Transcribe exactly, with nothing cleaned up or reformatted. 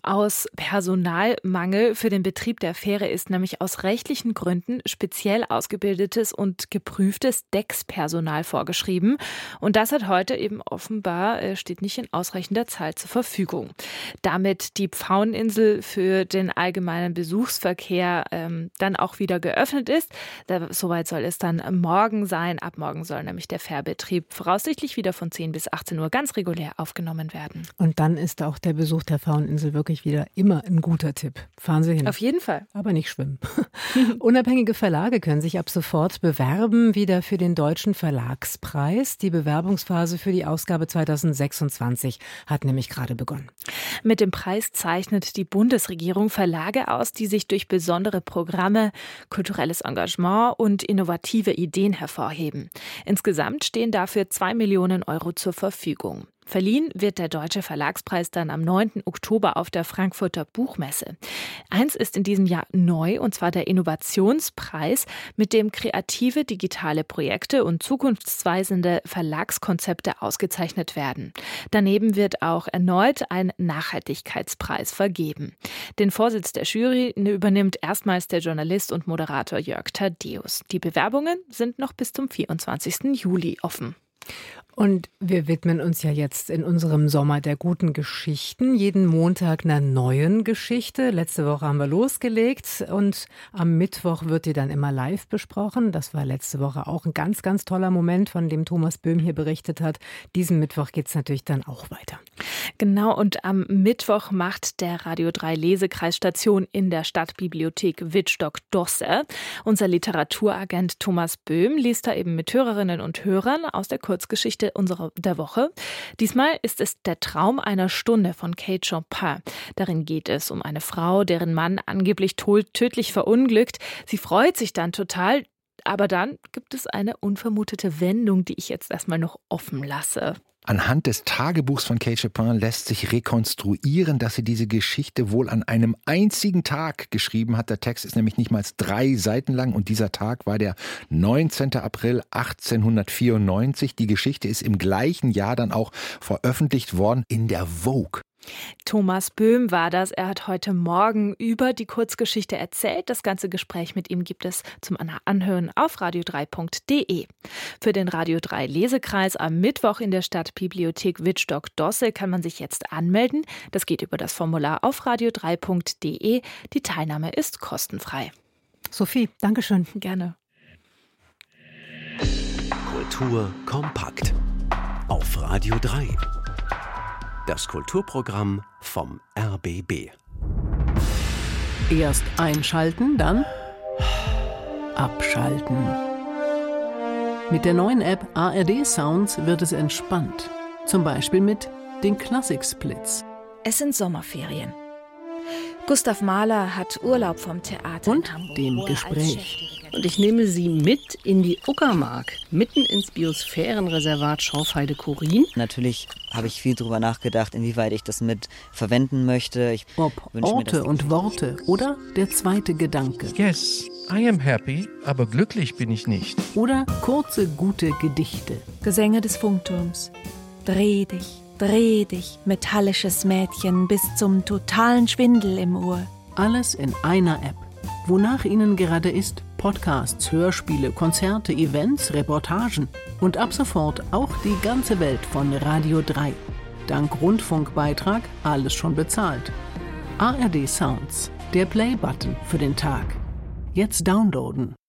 aus Personalmangel. Für den Betrieb der Fähre ist nämlich aus rechtlichen Gründen speziell ausgebildetes und geprüftes Deckspersonal vorgeschrieben. Und das hat heute eben offenbar, äh, steht nicht in ausreichender Zahl zur Verfügung. Damit die Pfaueninsel für den allgemeinen Besuchsverkehr ähm, dann auch wieder geöffnet ist. Da, soweit soll es dann morgen sein. Ab morgen soll nämlich der Fährbetrieb voraussichtlich wieder von zehn bis achtzehn Uhr ganz regulär aufgenommen werden. Und dann ist auch der Besuch der Pfaueninsel wirklich wieder immer ein guter Tipp. Fahren Sie hin. Auf jeden Fall. Aber nicht schwimmen. Unabhängige Verlage können sich ab sofort bewerben, wieder für den Deutschen Verlagspreis. Die Bewerbungsphase für die Ausgabe zweitausendsechsundzwanzig hat nämlich gerade begonnen. Mit dem Preis zeichnet die Bundesregierung Verlage aus, die sich durch besondere Programme, kulturelles Engagement und innovative Ideen hervorheben. Insgesamt stehen dafür zwei Millionen Euro zur Verfügung. Verliehen wird der Deutsche Verlagspreis dann am neunten Oktober auf der Frankfurter Buchmesse. Eins ist in diesem Jahr neu, und zwar der Innovationspreis, mit dem kreative digitale Projekte und zukunftsweisende Verlagskonzepte ausgezeichnet werden. Daneben wird auch erneut ein Nachhaltigkeitspreis vergeben. Den Vorsitz der Jury übernimmt erstmals der Journalist und Moderator Jörg Thaddeus. Die Bewerbungen sind noch bis zum vierundzwanzigsten Juli offen. Und wir widmen uns ja jetzt in unserem Sommer der guten Geschichten. Jeden Montag einer neuen Geschichte. Letzte Woche haben wir losgelegt und am Mittwoch wird die dann immer live besprochen. Das war letzte Woche auch ein ganz, ganz toller Moment, von dem Thomas Böhm hier berichtet hat. Diesen Mittwoch geht es natürlich dann auch weiter. Genau, und am Mittwoch macht der Radio drei Lesekreis Station in der Stadtbibliothek Wittstock-Dosse. Unser Literaturagent Thomas Böhm liest da eben mit Hörerinnen und Hörern aus der Kurzgeschichte unserer der Woche. Diesmal ist es Der Traum einer Stunde von Kate Chopin. Darin geht es um eine Frau, deren Mann angeblich tödlich verunglückt. Sie freut sich dann total, aber dann gibt es eine unvermutete Wendung, die ich jetzt erstmal noch offen lasse. Anhand des Tagebuchs von Kate Chopin lässt sich rekonstruieren, dass sie diese Geschichte wohl an einem einzigen Tag geschrieben hat. Der Text ist nämlich nicht mal drei Seiten lang und dieser Tag war der neunzehnten April achtzehnhundertvierundneunzig. Die Geschichte ist im gleichen Jahr dann auch veröffentlicht worden in der Vogue. Thomas Böhm war das. Er hat heute Morgen über die Kurzgeschichte erzählt. Das ganze Gespräch mit ihm gibt es zum Anhören auf radio drei punkt de. Für den Radio drei Lesekreis am Mittwoch in der Stadtbibliothek Wittstock-Dosse kann man sich jetzt anmelden. Das geht über das Formular auf radio drei punkt de. Die Teilnahme ist kostenfrei. Sophie, Dankeschön. Gerne. Kultur kompakt auf Radio drei. Das Kulturprogramm vom R B B. Erst einschalten, dann abschalten. Mit der neuen App A R D Sounds wird es entspannt. Zum Beispiel mit den Klassik-Splits. Es sind Sommerferien. Gustav Mahler hat Urlaub vom Theater und in Hamburg, dem Gespräch. Und ich nehme Sie mit in die Uckermark, mitten ins Biosphärenreservat Schorfheide-Chorin. Natürlich habe ich viel darüber nachgedacht, inwieweit ich das mit verwenden möchte. Ich Ob Orte mir, und Worte oder der zweite Gedanke. Yes, I am happy, aber glücklich bin ich nicht. Oder kurze, gute Gedichte. Gesänge des Funkturms. Dreh dich, dreh dich, metallisches Mädchen, bis zum totalen Schwindel im Ohr. Alles in einer App. Wonach Ihnen gerade ist, Podcasts, Hörspiele, Konzerte, Events, Reportagen und ab sofort auch die ganze Welt von Radio drei. Dank Rundfunkbeitrag alles schon bezahlt. A R D Sounds, der Play-Button für den Tag. Jetzt downloaden.